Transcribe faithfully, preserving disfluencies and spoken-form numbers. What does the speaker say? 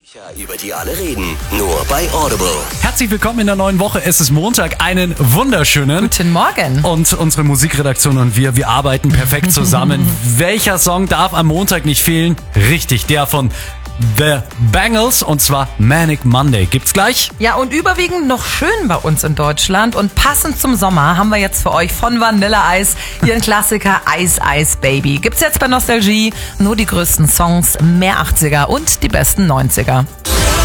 Über die alle reden, nur bei Audible. Herzlich willkommen in der neuen Woche. Es ist Montag, einen wunderschönen. Guten Morgen. Und unsere Musikredaktion und wir, wir arbeiten perfekt zusammen. Welcher Song darf am Montag nicht fehlen? Richtig, der von The Bangles, und zwar Manic Monday. Gibt's gleich? Ja, und überwiegend noch schön bei uns in Deutschland. Und passend zum Sommer haben wir jetzt für euch von Vanilla Ice ihren Klassiker Ice Ice Baby. Gibt's jetzt bei Nostalgie nur die größten Songs, mehr achtziger und die besten neunziger.